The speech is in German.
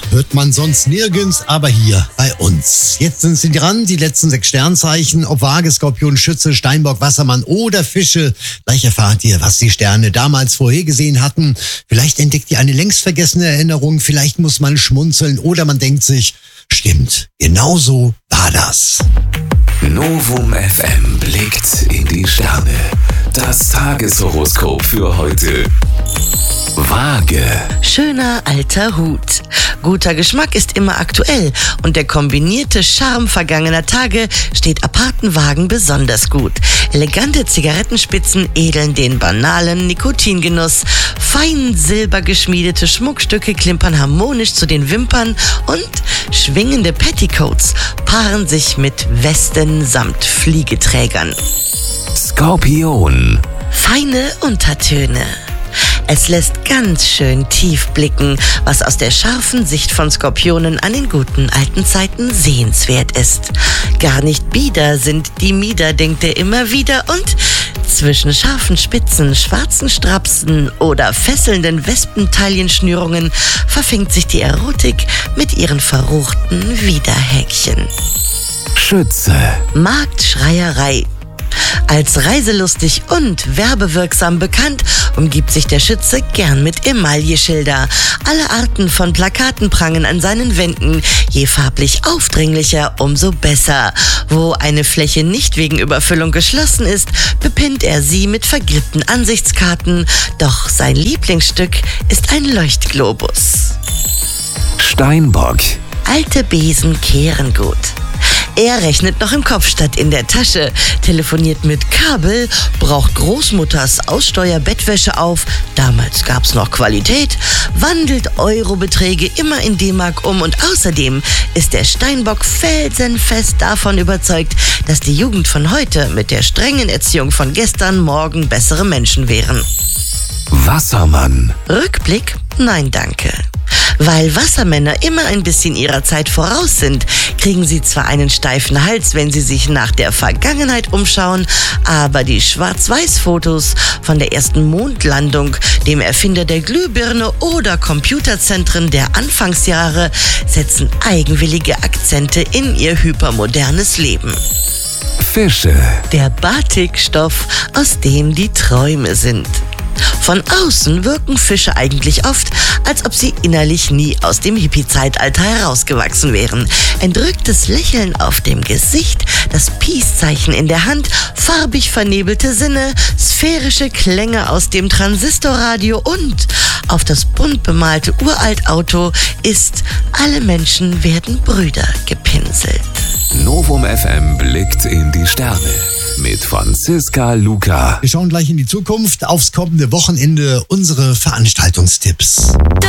hört man sonst nirgends, aber hier bei uns. Jetzt sind sie dran, die letzten 6 Sternzeichen, ob Waage, Skorpion, Schütze, Steinbock, Wassermann oder Fische. Gleich erfahrt ihr, was die Sterne damals vorhergesehen hatten. Vielleicht entdeckt ihr eine längst vergessene Erinnerung, vielleicht muss man schmunzeln oder man denkt sich, stimmt, genau so war das. Novum FM blickt in die Sterne. Das Tageshoroskop für heute. Waage. Schöner alter Hut. Guter Geschmack ist immer aktuell und der kombinierte Charme vergangener Tage steht aparten Wagen besonders gut. Elegante Zigarettenspitzen edeln den banalen Nikotingenuss. Fein silbergeschmiedete Schmuckstücke klimpern harmonisch zu den Wimpern und schwingende Petticoats paaren sich mit Westen samt Fliegeträgern. Skorpion. Feine Untertöne. Es lässt ganz schön tief blicken, was aus der scharfen Sicht von Skorpionen an den guten alten Zeiten sehenswert ist. Gar nicht bieder sind die Mieder, denkt er immer wieder, und zwischen scharfen Spitzen, schwarzen Strapsen oder fesselnden Wespentaillenschnürungen verfängt sich die Erotik mit ihren verruchten Widerhäkchen. Schütze. Marktschreierei. Als reiselustig und werbewirksam bekannt, umgibt sich der Schütze gern mit Emailleschilder. Alle Arten von Plakaten prangen an seinen Wänden. Je farblich aufdringlicher, umso besser. Wo eine Fläche nicht wegen Überfüllung geschlossen ist, bepinnt er sie mit vergilbten Ansichtskarten. Doch sein Lieblingsstück ist ein Leuchtglobus. Steinbock. Alte Besen kehren gut. Er rechnet noch im Kopf statt in der Tasche, telefoniert mit Kabel, braucht Großmutters Aussteuerbettwäsche auf, damals gab's noch Qualität, wandelt Eurobeträge immer in D-Mark um und außerdem ist der Steinbock felsenfest davon überzeugt, dass die Jugend von heute mit der strengen Erziehung von gestern morgen bessere Menschen wären. Wassermann. Rückblick? Nein, danke. Weil Wassermänner immer ein bisschen ihrer Zeit voraus sind, kriegen sie zwar einen steifen Hals, wenn sie sich nach der Vergangenheit umschauen, aber die Schwarz-Weiß-Fotos von der ersten Mondlandung, dem Erfinder der Glühbirne oder Computerzentren der Anfangsjahre setzen eigenwillige Akzente in ihr hypermodernes Leben. Fische. Der Batikstoff, aus dem die Träume sind. Von außen wirken Fische eigentlich oft, als ob sie innerlich nie aus dem Hippie-Zeitalter herausgewachsen wären. Entrücktes Lächeln auf dem Gesicht, das Peace-Zeichen in der Hand, farbig vernebelte Sinne, sphärische Klänge aus dem Transistorradio und auf das bunt bemalte Uraltauto ist "Alle Menschen werden Brüder" gepinselt. Novum FM blickt in die Sterne. Mit Franziska Luca. Wir schauen gleich in die Zukunft, aufs kommende Wochenende, unsere Veranstaltungstipps.